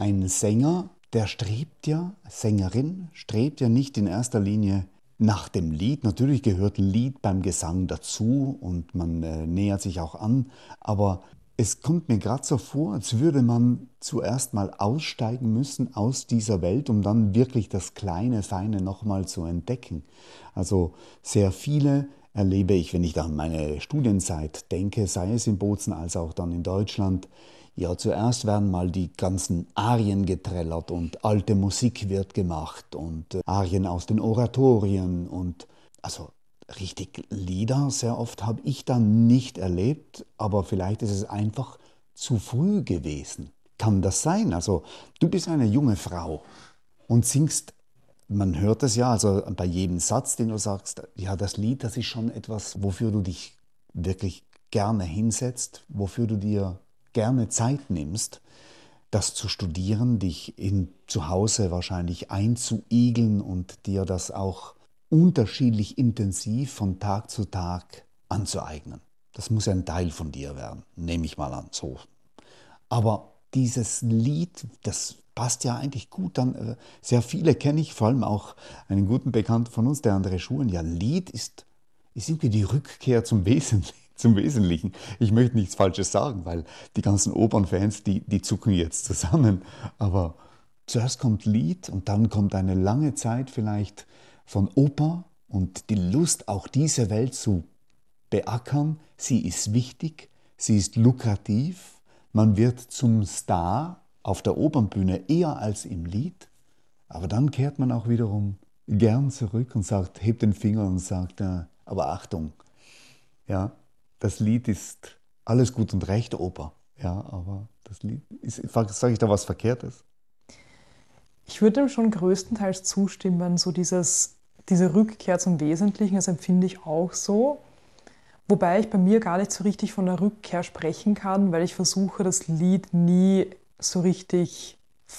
Ein Sänger, der Sängerin strebt ja nicht in erster Linie nach dem Lied. Natürlich gehört Lied beim Gesang dazu und man nähert sich auch an, aber es kommt mir gerade so vor, als würde man zuerst mal aussteigen müssen aus dieser Welt, um dann wirklich das kleine, feine nochmal zu entdecken. Also sehr viele erlebe ich, wenn ich an meine Studienzeit denke, sei es in Bozen als auch dann in Deutschland. Ja, zuerst werden mal die ganzen Arien getrellert und alte Musik wird gemacht und Arien aus den Oratorien und also richtig Lieder sehr oft habe ich dann nicht erlebt, aber vielleicht ist es einfach zu früh gewesen. Kann das sein? Also du bist eine junge Frau und singst, man hört es ja, also bei jedem Satz, den du sagst, ja, das Lied, das ist schon etwas, wofür du dich wirklich gerne hinsetzt, wofür du dir gerne Zeit nimmst, das zu studieren, dich zu Hause wahrscheinlich einzuigeln und dir das auch unterschiedlich intensiv von Tag zu Tag anzueignen. Das muss ja ein Teil von dir werden, nehme ich mal an. So. Aber dieses Lied, das passt ja eigentlich gut dann. Sehr viele kenne ich, vor allem auch einen guten Bekannten von uns, der André Schulen. Ja, Lied ist irgendwie die Rückkehr zum Wesentlichen. Zum Wesentlichen. Ich möchte nichts Falsches sagen, weil die ganzen Opernfans, die zucken jetzt zusammen. Aber zuerst kommt Lied und dann kommt eine lange Zeit vielleicht von Oper und die Lust, auch diese Welt zu beackern. Sie ist wichtig, sie ist lukrativ. Man wird zum Star auf der Opernbühne eher als im Lied. Aber dann kehrt man auch wiederum gern zurück und sagt, hebt den Finger und sagt, aber Achtung, ja, das Lied ist alles gut und recht, Oper. Ja, aber das Lied ist, sage ich da was Verkehrtes? Ich würde dem schon größtenteils zustimmen, so diese Rückkehr zum Wesentlichen, das empfinde ich auch so. Wobei ich bei mir gar nicht so richtig von der Rückkehr sprechen kann, weil ich versuche, das Lied nie so richtig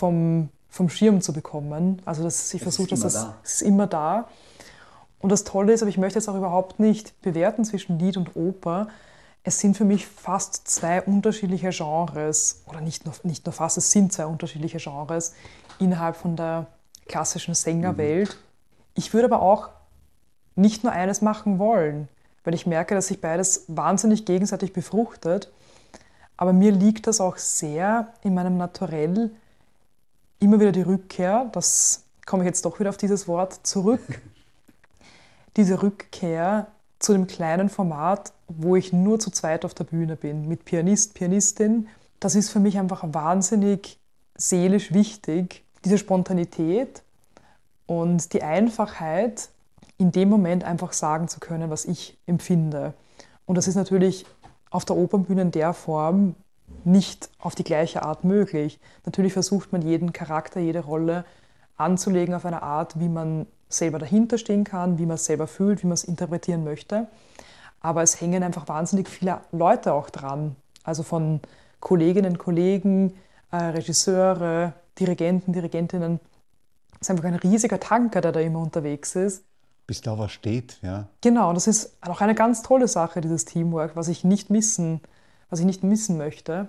vom Schirm zu bekommen. Also ich Es ist versuche, dass immer da. es ist immer da. Und das Tolle ist, aber ich möchte jetzt auch überhaupt nicht bewerten zwischen Lied und Oper. Es sind für mich fast zwei unterschiedliche Genres, oder nicht nur fast, es sind zwei unterschiedliche Genres innerhalb von der klassischen Mhm. Sängerwelt. Ich würde aber auch nicht nur eines machen wollen, weil ich merke, dass sich beides wahnsinnig gegenseitig befruchtet. Aber mir liegt das auch sehr in meinem Naturell, immer wieder die Rückkehr, das komme ich jetzt doch wieder auf dieses Wort zurück, diese Rückkehr zu dem kleinen Format, wo ich nur zu zweit auf der Bühne bin, mit Pianist, Pianistin, das ist für mich einfach wahnsinnig seelisch wichtig. Diese Spontanität und die Einfachheit, in dem Moment einfach sagen zu können, was ich empfinde. Und das ist natürlich auf der Opernbühne in der Form nicht auf die gleiche Art möglich. Natürlich versucht man jeden Charakter, jede Rolle anzulegen auf eine Art, wie man selber dahinter stehen kann, wie man es selber fühlt, wie man es interpretieren möchte. Aber es hängen einfach wahnsinnig viele Leute auch dran. Also von Kolleginnen, Kollegen, Regisseure, Dirigenten, Dirigentinnen. Es ist einfach ein riesiger Tanker, der da immer unterwegs ist. Bis da was steht, ja. Genau, das ist auch eine ganz tolle Sache, dieses Teamwork, was ich nicht missen möchte.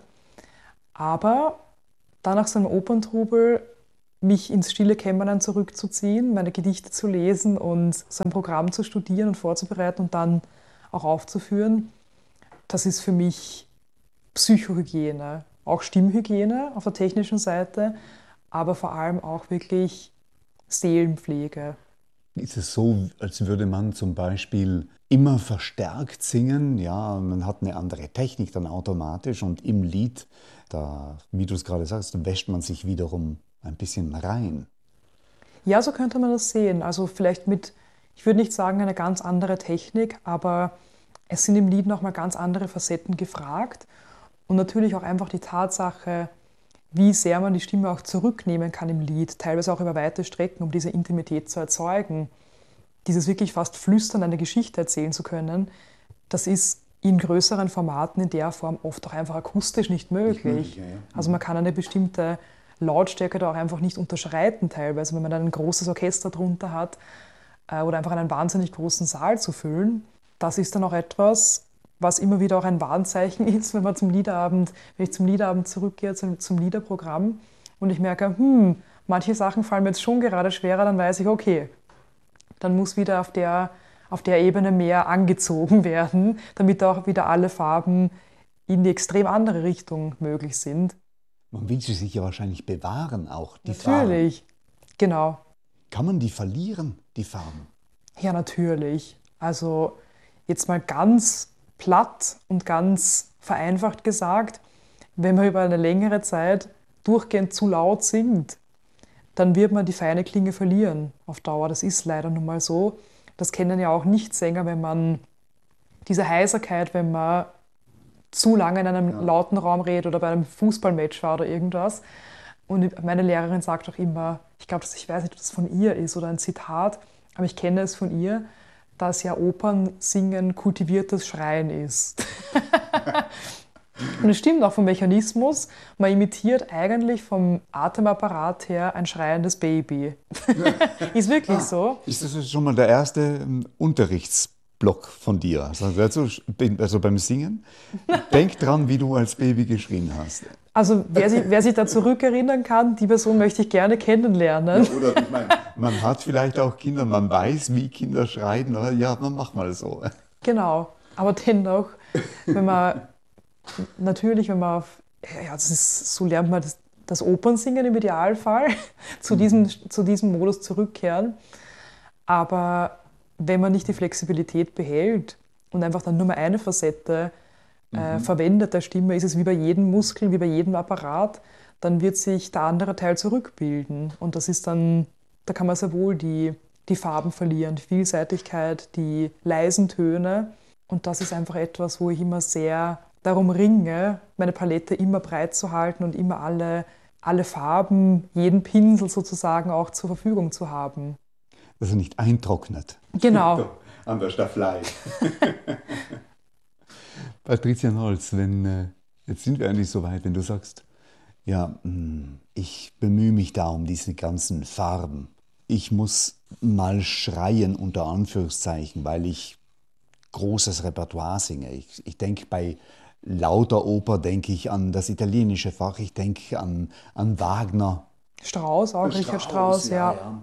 Aber dann nach so einem Operntrubel mich ins stille Kämmerlein zurückzuziehen, meine Gedichte zu lesen und so ein Programm zu studieren und vorzubereiten und dann auch aufzuführen, das ist für mich Psychohygiene, auch Stimmhygiene auf der technischen Seite, aber vor allem auch wirklich Seelenpflege. Ist es so, als würde man zum Beispiel immer verstärkt singen? Ja, man hat eine andere Technik dann automatisch und im Lied, da, wie du es gerade sagst, wäscht man sich wiederum ein bisschen rein. Ja, so könnte man das sehen. Also vielleicht mit, ich würde nicht sagen eine ganz andere Technik, aber es sind im Lied nochmal ganz andere Facetten gefragt. Und natürlich auch einfach die Tatsache, wie sehr man die Stimme auch zurücknehmen kann im Lied, teilweise auch über weite Strecken, um diese Intimität zu erzeugen. Dieses wirklich fast flüstern eine Geschichte erzählen zu können, das ist in größeren Formaten in der Form oft auch einfach akustisch nicht Nicht möglich, möglich. ja, ja. Also man kann eine bestimmte Lautstärke da auch einfach nicht unterschreiten teilweise, wenn man dann ein großes Orchester drunter hat oder einfach einen wahnsinnig großen Saal zu füllen. Das ist dann auch etwas, was immer wieder auch ein Warnzeichen ist, wenn ich zum Liederabend zurückgehe, zum Liederprogramm, und ich merke, manche Sachen fallen mir jetzt schon gerade schwerer, dann weiß ich, okay, dann muss wieder auf der Ebene mehr angezogen werden, damit auch wieder alle Farben in die extrem andere Richtung möglich sind. Man will sie sich ja wahrscheinlich bewahren, auch die Farben. Natürlich, genau. Kann man die verlieren, die Farben? Ja, natürlich. Also jetzt mal ganz platt und ganz vereinfacht gesagt, wenn man über eine längere Zeit durchgehend zu laut singt, dann wird man die feine Klinge verlieren auf Dauer. Das ist leider nun mal so. Das kennen ja auch Nichtsänger, wenn man diese Heiserkeit, wenn man zu lange in einem lauten Raum redet oder bei einem Fußballmatch war oder irgendwas. Und meine Lehrerin sagt auch immer, ich weiß nicht, ob das von ihr ist oder ein Zitat, aber ich kenne es von ihr, dass ja Opernsingen kultiviertes Schreien ist. Und es stimmt auch vom Mechanismus, man imitiert eigentlich vom Atemapparat her ein schreiendes Baby. Ist wirklich so. Ist das schon mal der erste Unterrichtsblock von dir? Also beim Singen? Denk dran, wie du als Baby geschrien hast. Also wer sich da zurückerinnern kann, die Person möchte ich gerne kennenlernen. Ja, oder ich meine, man hat vielleicht auch Kinder, man weiß, wie Kinder schreien, aber ja, man macht mal so. Genau, aber dennoch, wenn man so lernt man das Opernsingen im Idealfall, zu diesem Modus zurückkehren. Aber wenn man nicht die Flexibilität behält und einfach dann nur mal eine Facette verwendet der Stimme, ist es wie bei jedem Muskel, wie bei jedem Apparat, dann wird sich der andere Teil zurückbilden. Und das ist dann, da kann man sehr wohl die Farben verlieren, die Vielseitigkeit, die leisen Töne. Und das ist einfach etwas, wo ich immer sehr darum ringe, meine Palette immer breit zu halten und immer alle Farben, jeden Pinsel sozusagen auch zur Verfügung zu haben. Dass er nicht eintrocknet. Genau. An der Stafflei. Patricia Nolz, jetzt sind wir eigentlich so weit, wenn du sagst, ja, ich bemühe mich da um diese ganzen Farben. Ich muss mal schreien, unter Anführungszeichen, weil ich großes Repertoire singe. Ich denke, bei lauter Oper denke ich an das italienische Fach, ich denke an Wagner. Strauss, auch Richard Strauss, ja.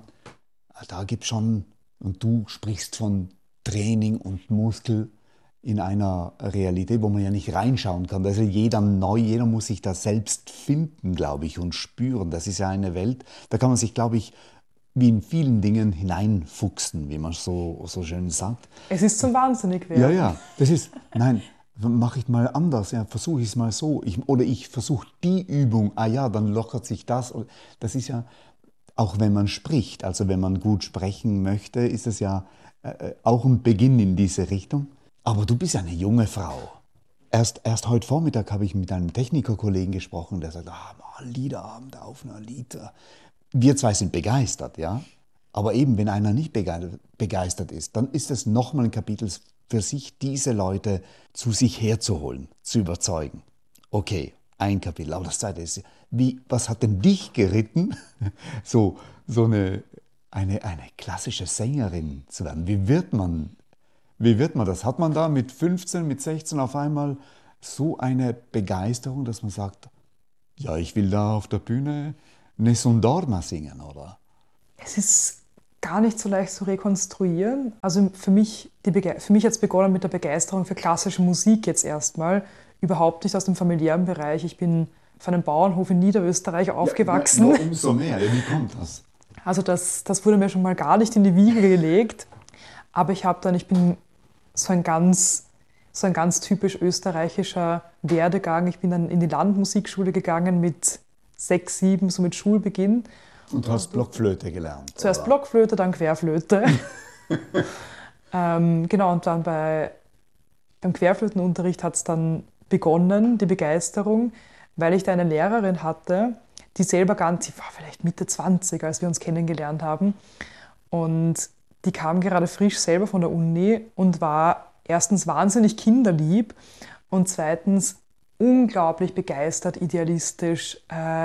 Da gibt es schon, und du sprichst von Training und Muskel in einer Realität, wo man ja nicht reinschauen kann. Also jeder muss sich da selbst finden, glaube ich, und spüren. Das ist ja eine Welt, da kann man sich, glaube ich, wie in vielen Dingen hineinfuchsen, wie man so schön sagt. Es ist zum Wahnsinnigwerden. Ja, nein, mache ich mal anders, ja, versuche ich es mal so. Ich versuche die Übung, dann lockert sich das. Das ist ja, auch wenn man spricht, also wenn man gut sprechen möchte, ist es ja auch ein Beginn in diese Richtung. Aber du bist ja eine junge Frau. Erst heute Vormittag habe ich mit einem Technikerkollegen gesprochen, der sagt, mal Liederabend auf einer Lied. Wir zwei sind begeistert, ja. Aber eben, wenn einer nicht begeistert ist, dann ist es nochmal ein Kapitel für sich, diese Leute zu sich herzuholen, zu überzeugen. Okay, ein Kapitel. Aber das zweite ist, was hat denn dich geritten, so eine klassische Sängerin zu werden? Wie wird man das? Hat man da mit 15, mit 16 auf einmal so eine Begeisterung, dass man sagt, ja, ich will da auf der Bühne Nessun Dorma singen, oder? Es ist gar nicht so leicht zu rekonstruieren. Also für mich hat es begonnen mit der Begeisterung für klassische Musik jetzt erstmal. Überhaupt nicht aus dem familiären Bereich. Ich bin auf einem Bauernhof in Niederösterreich aufgewachsen. Ja, umso mehr. Ja, wie kommt das? Also das wurde mir schon mal gar nicht in die Wiege gelegt. Aber ich bin so ein ganz typisch österreichischer Werdegang. Ich bin dann in die Landmusikschule gegangen mit 6, 7, so mit Schulbeginn. Und hast Blockflöte gelernt? Zuerst oder? Blockflöte, dann Querflöte. Genau, und dann beim Querflötenunterricht hat es dann begonnen, die Begeisterung, weil ich da eine Lehrerin hatte, die selber sie war vielleicht Mitte 20, als wir uns kennengelernt haben. Und die kam gerade frisch selber von der Uni und war erstens wahnsinnig kinderlieb und zweitens unglaublich begeistert, idealistisch,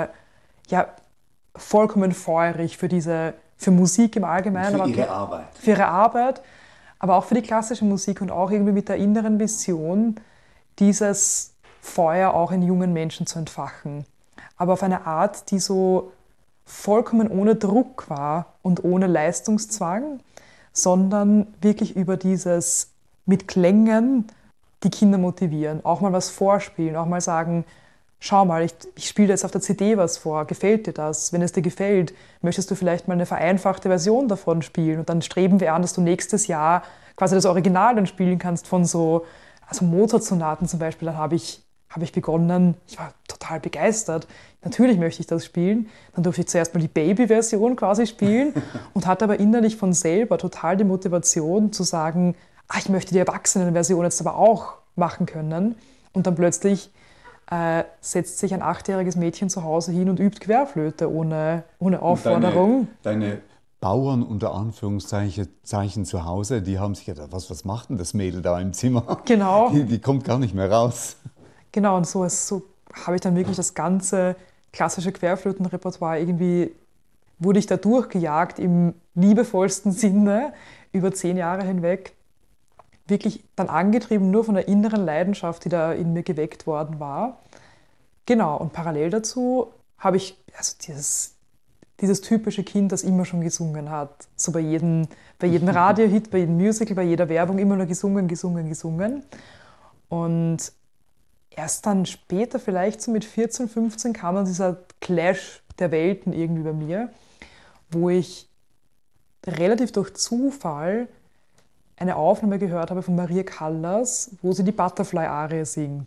vollkommen feurig für Musik im Allgemeinen. Für ihre Arbeit. Für ihre Arbeit, aber auch für die klassische Musik und auch irgendwie mit der inneren Vision, dieses Feuer auch in jungen Menschen zu entfachen. aber auf eine Art, die so vollkommen ohne Druck war und ohne Leistungszwang, sondern wirklich über dieses mit Klängen die Kinder motivieren, auch mal was vorspielen, auch mal sagen, schau mal, ich spiele jetzt auf der CD was vor, gefällt dir das? Wenn es dir gefällt, möchtest du vielleicht mal eine vereinfachte Version davon spielen und dann streben wir an, dass du nächstes Jahr quasi das Original dann spielen kannst von so, also Mozart-Sonaten zum Beispiel, dann habe ich begonnen, ich war total begeistert, natürlich möchte ich das spielen, dann durfte ich zuerst mal die Baby-Version quasi spielen und hatte aber innerlich von selber total die Motivation zu sagen, ich möchte die Erwachsenen-Version jetzt aber auch machen können und dann plötzlich setzt sich ein 8-jähriges Mädchen zu Hause hin und übt Querflöte ohne Aufforderung. Deine Bauern unter Anführungszeichen zu Hause, die haben sich gedacht, was macht denn das Mädel da im Zimmer? Genau. Die kommt gar nicht mehr raus. Genau, und so habe ich dann wirklich das ganze klassische Querflötenrepertoire irgendwie, wurde ich da durchgejagt im liebevollsten Sinne über 10 Jahre hinweg. Wirklich dann angetrieben nur von der inneren Leidenschaft, die da in mir geweckt worden war. Genau, und parallel dazu habe ich also dieses typische Kind, das immer schon gesungen hat. So bei jedem Radiohit, bei jedem Musical, bei jeder Werbung immer nur gesungen, gesungen, gesungen. Und erst dann später, vielleicht so mit 14, 15, kam dann dieser Clash der Welten irgendwie bei mir, wo ich relativ durch Zufall eine Aufnahme gehört habe von Maria Callas, wo sie die Butterfly-Arie singt.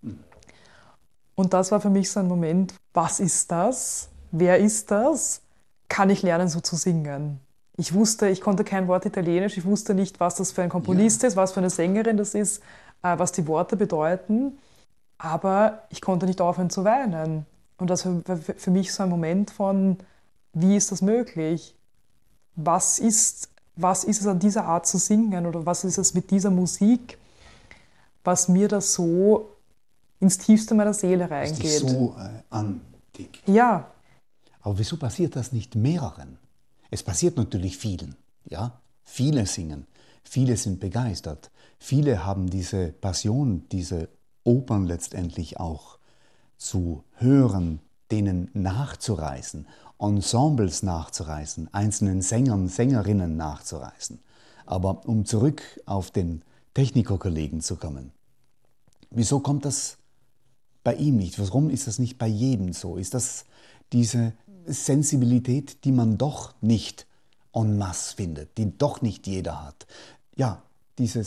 Und das war für mich so ein Moment, was ist das? Wer ist das? Kann ich lernen, so zu singen? Ich konnte kein Wort Italienisch, ich wusste nicht, was das für ein Komponist ist, was für eine Sängerin das ist, was die Worte bedeuten, aber ich konnte nicht aufhören zu weinen. Und das war für mich so ein Moment von, wie ist das möglich? Was ist es an dieser Art zu singen oder was ist es mit dieser Musik, was mir da so ins Tiefste meiner Seele reingeht. Das ist so antik. Ja. Aber wieso passiert das nicht mehreren? Es passiert natürlich vielen. Ja? Viele singen, viele sind begeistert, viele haben diese Passion, diese Opern letztendlich auch zu hören, denen nachzureisen, Ensembles nachzureisen, einzelnen Sängern, Sängerinnen nachzureisen. Aber um zurück auf den Techniker-Kollegen zu kommen, wieso kommt das bei ihm nicht? Warum ist das nicht bei jedem so? Ist das diese Sensibilität, die man doch nicht en masse findet, die doch nicht jeder hat? Ja, dieser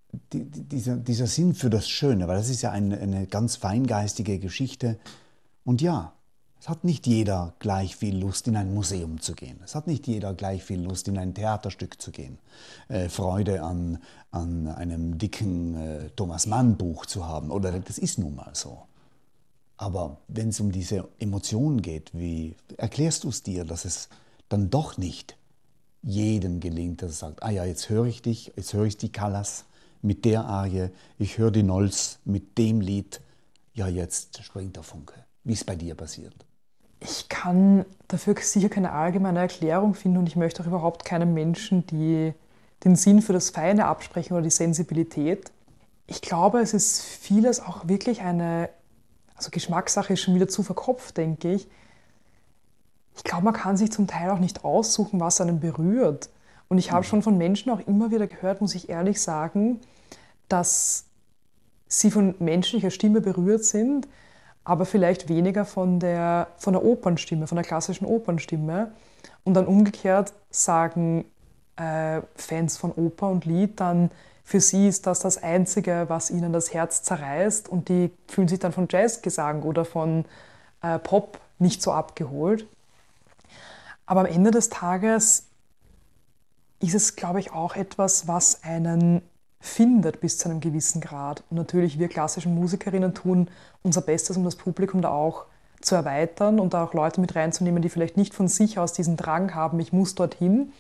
Sinn für das Schöne, weil das ist ja eine ganz feingeistige Geschichte. Und ja, es hat nicht jeder gleich viel Lust, in ein Museum zu gehen. Es hat nicht jeder gleich viel Lust, in ein Theaterstück zu gehen. Freude an einem dicken Thomas Mann Buch zu haben. Oder das ist nun mal so. Aber wenn es um diese Emotionen geht, wie erklärst du es dir, dass es dann doch nicht jedem gelingt, dass er sagt, ja, jetzt höre ich dich, jetzt höre ich die Callas mit der Arie, ich höre die Nolls mit dem Lied, ja, jetzt springt der Funke. Wie ist es bei dir passiert? Ich kann dafür sicher keine allgemeine Erklärung finden und ich möchte auch überhaupt keinem Menschen den Sinn für das Feine absprechen oder die Sensibilität. Ich glaube, es ist vieles auch wirklich also Geschmackssache ist schon wieder zu verkopft, denke ich. Ich glaube, man kann sich zum Teil auch nicht aussuchen, was einen berührt. Und ich habe schon von Menschen auch immer wieder gehört, muss ich ehrlich sagen, dass sie von menschlicher Stimme berührt sind, aber vielleicht weniger von der Opernstimme, von der klassischen Opernstimme. Und dann umgekehrt sagen Fans von Oper und Lied dann, für sie ist das Einzige, was ihnen das Herz zerreißt und die fühlen sich dann von Jazzgesang oder von Pop nicht so abgeholt. Aber am Ende des Tages ist es, glaube ich, auch etwas, was einen findet bis zu einem gewissen Grad. Und natürlich, wir klassischen Musikerinnen tun unser Bestes, um das Publikum da auch zu erweitern und da auch Leute mit reinzunehmen, die vielleicht nicht von sich aus diesen Drang haben, ich muss dorthin.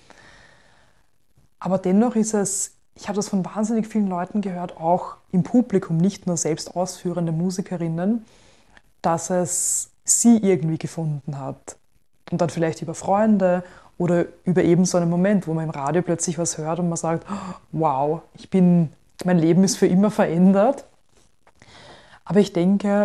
Aber dennoch ist es, ich habe das von wahnsinnig vielen Leuten gehört, auch im Publikum, nicht nur selbst ausführende Musikerinnen, dass es sie irgendwie gefunden hat. Und dann vielleicht über Freunde oder über eben so einen Moment, wo man im Radio plötzlich was hört und man sagt, wow, mein Leben ist für immer verändert. Aber ich denke,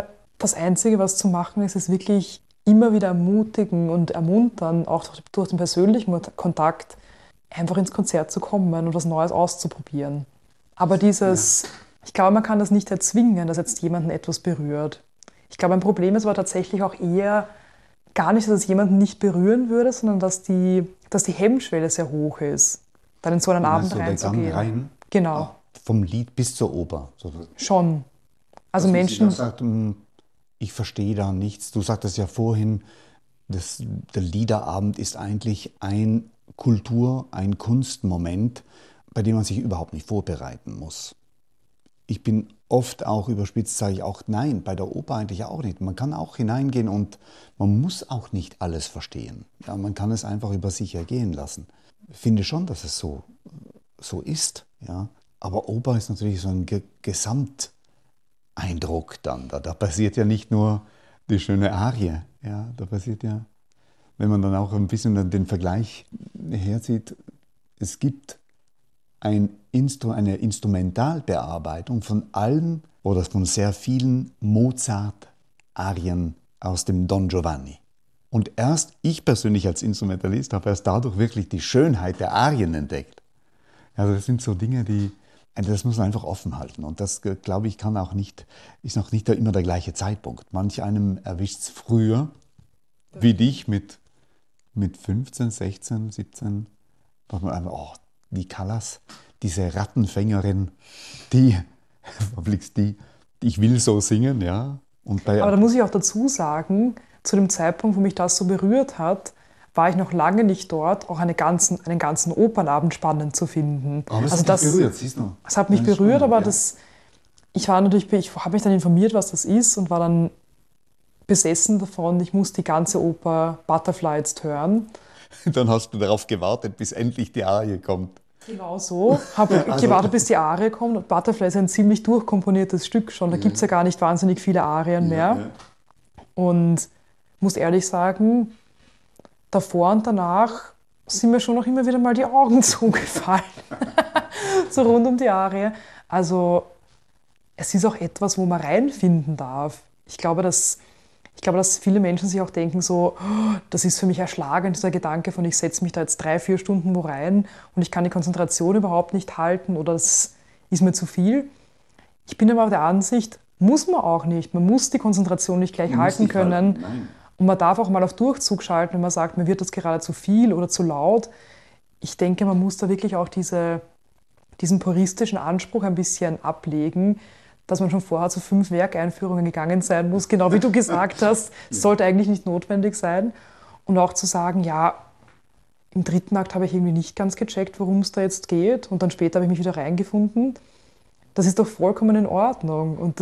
Das Einzige, was zu machen ist, ist wirklich immer wieder ermutigen und ermuntern, auch durch den persönlichen Kontakt, einfach ins Konzert zu kommen und was Neues auszuprobieren. Aber ich glaube, man kann das nicht erzwingen, dass jetzt jemanden etwas berührt. Ich glaube, ein Problem ist aber tatsächlich auch eher gar nicht, dass es jemanden nicht berühren würde, sondern dass die Hemmschwelle sehr hoch ist, dann in so einen Abend reinzugehen. Rein? Genau. Vom Lied bis zur Oper. Schon. Also Menschen. Sagt, ich verstehe da nichts. Du sagtest ja vorhin, der Liederabend ist eigentlich ein ein Kunstmoment, bei dem man sich überhaupt nicht vorbereiten muss. Ich bin oft auch überspitzt, sage ich auch, nein, bei der Oper eigentlich auch nicht. Man kann auch hineingehen und man muss auch nicht alles verstehen. Ja, man kann es einfach über sich ergehen lassen. Ich finde schon, dass es so ist. Ja. Aber Oper ist natürlich so ein Gesamteindruck dann. Da passiert ja nicht nur die schöne Arie. Ja, da passiert ja, wenn man dann auch ein bisschen den Vergleich herzieht, es gibt eine Instrumentalbearbeitung von allen oder von sehr vielen Mozart-Arien aus dem Don Giovanni. Und erst ich persönlich als Instrumentalist habe erst dadurch wirklich die Schönheit der Arien entdeckt. Also das sind so Dinge, das muss man einfach offen halten. Und das, glaube ich, ist noch nicht immer der gleiche Zeitpunkt. Manch einem erwischt es früher, wie dich mit 15, 16, 17. Da man einfach, oh, die Callas, diese Rattenfängerin, ich will so singen, ja. Aber da muss ich auch dazu sagen, zu dem Zeitpunkt, wo mich das so berührt hat, war ich noch lange nicht dort, auch einen ganzen Opernabend spannend zu finden. Aber das hat mich berührt, siehst du? Es hat mich berührt, aber ich habe mich dann informiert, was das ist und war dann besessen davon, ich muss die ganze Oper Butterfly jetzt hören. Dann hast du darauf gewartet, bis endlich die Arie kommt. Genau so. Habe gewartet, bis die Arie kommt. Und Butterfly ist ein ziemlich durchkomponiertes Stück schon. Da gibt es ja gar nicht wahnsinnig viele Arien mehr. Ja. Und muss ehrlich sagen, davor und danach sind mir schon noch immer wieder mal die Augen zugefallen. So rund um die Arie. Also es ist auch etwas, wo man reinfinden darf. Ich glaube, dass viele Menschen sich auch denken so, oh, das ist für mich erschlagend, dieser Gedanke von, ich setze mich da jetzt 3-4 Stunden wo rein und ich kann die Konzentration überhaupt nicht halten oder das ist mir zu viel. Ich bin aber der Ansicht, muss man auch nicht. Man muss die Konzentration nicht gleich halten können. Und man darf auch mal auf Durchzug schalten, wenn man sagt, mir wird das gerade zu viel oder zu laut. Ich denke, man muss da wirklich auch diesen puristischen Anspruch ein bisschen ablegen, dass man schon vorher zu 5 Werkeinführungen gegangen sein muss, genau wie du gesagt hast. Das sollte eigentlich nicht notwendig sein. Und auch zu sagen, ja, im 3. Akt habe ich irgendwie nicht ganz gecheckt, worum es da jetzt geht. Und dann später habe ich mich wieder reingefunden. Das ist doch vollkommen in Ordnung. Und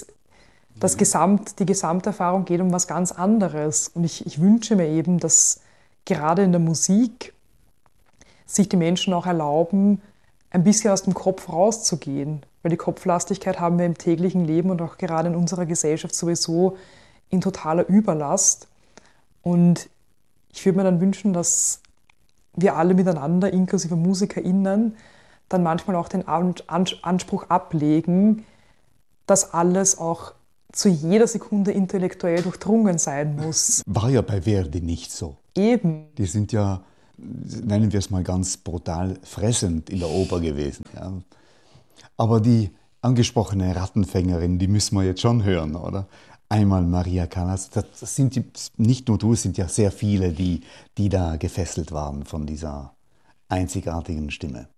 die Gesamterfahrung geht um was ganz anderes. Und ich wünsche mir eben, dass gerade in der Musik sich die Menschen auch erlauben, ein bisschen aus dem Kopf rauszugehen. Weil die Kopflastigkeit haben wir im täglichen Leben und auch gerade in unserer Gesellschaft sowieso in totaler Überlast. Und ich würde mir dann wünschen, dass wir alle miteinander, inklusive MusikerInnen, dann manchmal auch den Anspruch ablegen, dass alles auch zu jeder Sekunde intellektuell durchdrungen sein muss. War ja bei Verdi nicht so. Eben. Die sind ja, nennen wir es mal ganz brutal, fressend in der Oper gewesen. Ja. Aber die angesprochene Rattenfängerin, die müssen wir jetzt schon hören, oder? Einmal Maria Callas, das sind nicht nur du, es sind ja sehr viele, die da gefesselt waren von dieser einzigartigen Stimme.